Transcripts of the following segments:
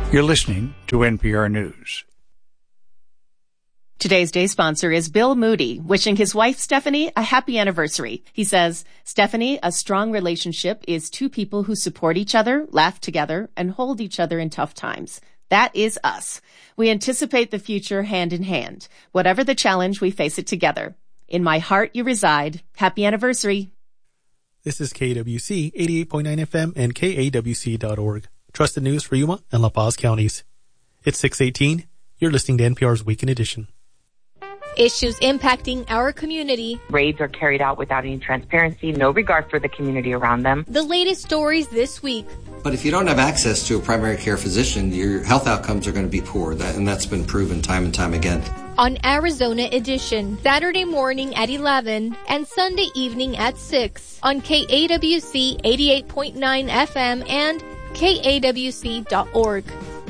You're listening to NPR News. Today's day sponsor is Bill Moody, wishing his wife, Stephanie, a happy anniversary. He says, Stephanie, a strong relationship is two people who support each other, laugh together, and hold each other in tough times. That is us. We anticipate the future hand in hand. Whatever the challenge, we face it together. In my heart you reside. Happy anniversary. This is KWC 88.9 FM and KAWC.org. Trusted news for Yuma and La Paz counties. It's 6:18. You're listening to NPR's Weekend Edition. Issues impacting our community. Raids are carried out without any transparency, no regard for the community around them. The latest stories this week. But if you don't have access to a primary care physician, your health outcomes are going to be poor, and that's been proven time and time again. On Arizona Edition, Saturday morning at 11 and Sunday evening at 6 on KAWC 88.9 FM and KAWC.org.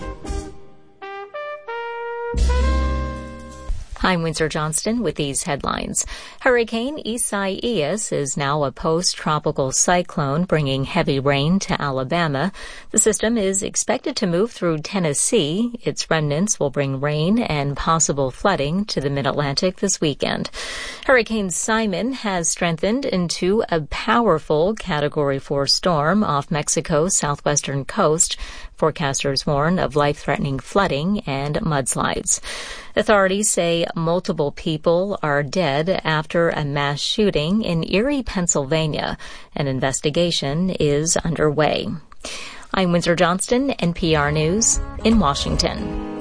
I'm Windsor Johnston with these headlines. Hurricane Isaias is now a post-tropical cyclone bringing heavy rain to Alabama. The system is expected to move through Tennessee. Its remnants will bring rain and possible flooding to the mid-Atlantic this weekend. Hurricane Simon has strengthened into a powerful Category 4 storm off Mexico's southwestern coast. Forecasters warn of life-threatening flooding and mudslides. Authorities say multiple people are dead after a mass shooting in Erie, Pennsylvania. An investigation is underway. I'm Windsor Johnston, NPR News in Washington.